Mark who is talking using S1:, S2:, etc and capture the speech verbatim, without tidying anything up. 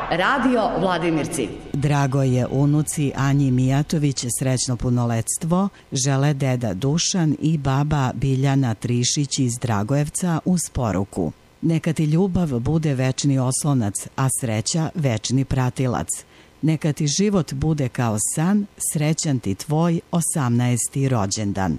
S1: Radio Vladimirci.
S2: Drago je unuci Anji Mijatović srećno punoletstvo, žele deda Dušan i baba Biljana Trišić iz Dragojevca uz poruku. Neka ti ljubav bude večni oslonac, a sreća večni pratilac. Neka ti život bude kao san, srećan ti tvoj osamnaesti rođendan.